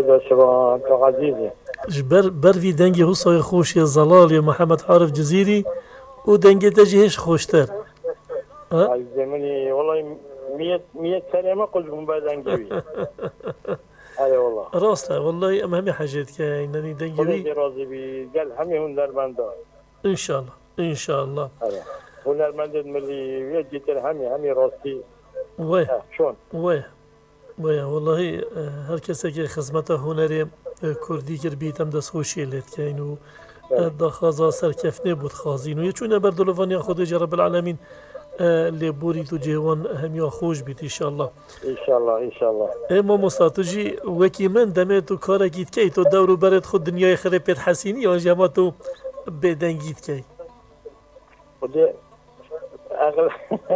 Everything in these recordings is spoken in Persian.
سيدة شبان كعزيزي بر في دنگی حسای خوشی زلال یا محمد عارف جزیری و دنگی تجهش خوشتر عزيزي مني والله 100 سنة ما قلت لكم بعد دنگي أي والله راسته والله ام همه حاجات که ایننی دنگی خدای راضی بی قال همه هنرمندا ان شاء الله ان شاء الله هنرمند ملی جيتر همه راستی وای شلون وای والله هر کسی که خدمت هنری کردی کر بیتم دست خوشی لید که اینو دخوازا سرکفنه بود خازین و یه چونه بردلوانی خود رب العالمین لبوری تو جوان همیا خوش بیت انشالله انشالله اما مستاتجی وکی من دمه تو کار گیت کی تو دورو برد خود دنیای خره پیت حسینی یا جما تو بدنگیت کی خود اغل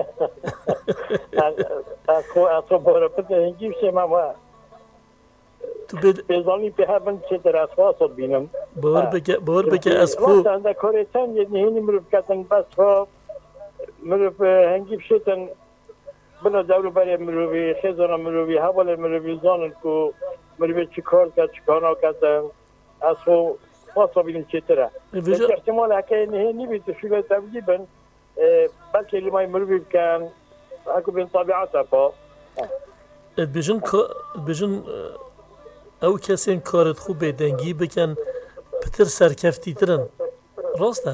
اخو بارا بدنگی شه ما تو بزنی به هم چه در اساس بینم بار بگه از خو وقتی کارتان یه نهینی مرد کردن بس ها مرد هنگی شدن بنا دورو برای مروی خزانه مروی حوال مروی زانن که مروی چی کار کرد چی کار نکردن از خو خاصا بینم چه تره احتمال حکای نهینی بیت شوگه تبجیبن بلکه لیمای مروی بکن حکو بین طبیعت ها بجن او کسی کارت خوب بدنگی بکن پتر سرکفتی ترن راست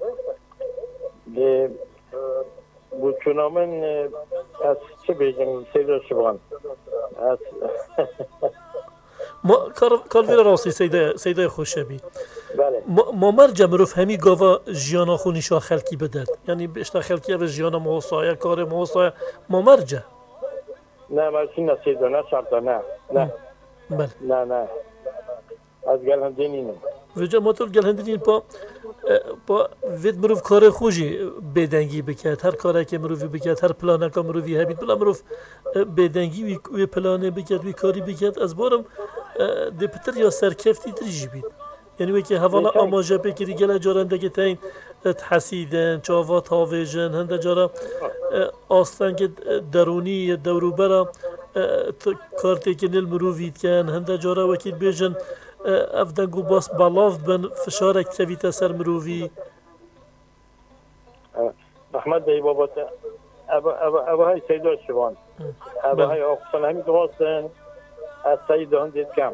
بو چونامن از چه بگم سیده شبان از ما کار ویل راستی سیده خوشبی بله ما مرجع مروف همی گاوا جیانا خونیشا خلکی بدرد یعنی بیشتر خلکی او جیانا موسایه کار موسایه ما مرجع نه مرسی نه سیده نه شرطه نه بله نه از گل هندینیم وجه ما تو گل هندینیم با وید مروف کار خوشی بدنگی بکرد هر کاری که مروفی بکرد هر پلانه که مروفی هبید بلا مروف بدنگی وی پلانه بکرد وی کاری بکرد از بارم دپتر یا سرکفتی تریجی بید یعنی وی که حوالا آماجه بکری گل جارنده که تین تحسیدن چاوا تاویجن هنده جارا آستان که درونی دوروبرا کارتی که نیل مروفید کن هنده جارا وکیل بیجن افدنگو باس بالاف بن فشارک تویت سر مروفی محمد بی بابا ابا های سیدو شبان ابا های اقصان همی دواستن از سیدو هندید کم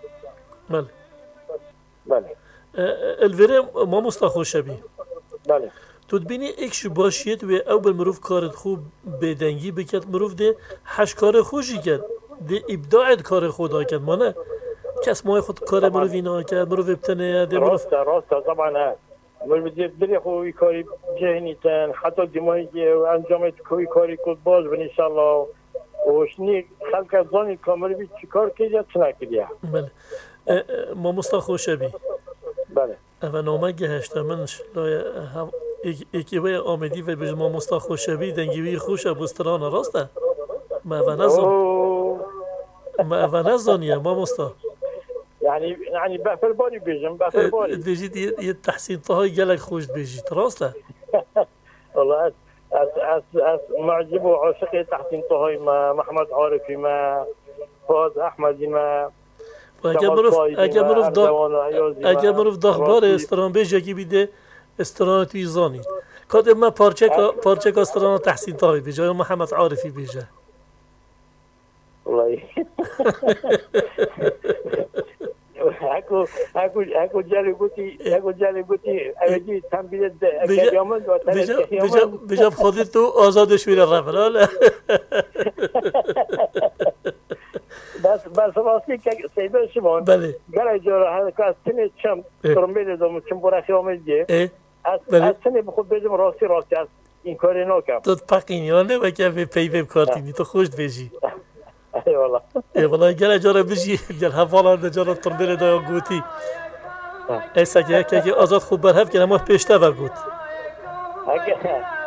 بله الوره ما مستخوشه بی بله تو تبینی ایکش باشید و او بالمروف کارت خوب بدنگی بکرد مروف ده هش کار خوشی کرد ده ابداعت کار خدا کرد ما نه کس مای خود کار مروفی نا کرد مروف ابتنه ده مروف راسته طبعا ها مروف دید بری خوی کاری جهنی تن حتی دیمایی که انجامت کوی کاری کد باز بن انشالله وشنی خلق از زانی که مروفی چی کار کردیا چه نکردیا بله ما مستخوشه بی بله اول نامه گهشته منش لای اکیبه آمدی و بجز ما مستخوشه بی دنگیوی خوشه بستران راسته ما اول نزانیه ما مستا يعني بافرباري بيجم بافرباري بيجي التحسين طهي قالك خوش بيجي راسته والله أس معجب وعاشق تحسين طهي ما محمد عارفي ما فاز أحمد ما اگر مروف داخبار استران بیجه که بیده استران توی زانی کاد ما پارچه که استران تحسین طهی بیجه یا محمد عارفی بیجه والله اكو جالي قلتي اجي تنبيه اليوم بجا خودت تو آزادش میره رفت لا بس راستی که سیده شمان بله گره جاره هنکه سنه چم ترمبیل دوم چم برخی آمده از سنه بخود بجم راستی از این کاری نکم تو پقینی آنه و که پی ویب کارتینی تو خوش بیجی ای والله والله گله جاره بجی گل حوالا ده جاره ترمبیل دایا گوتی ایسا که آزاد خوب برهف که ما پیشته و گوت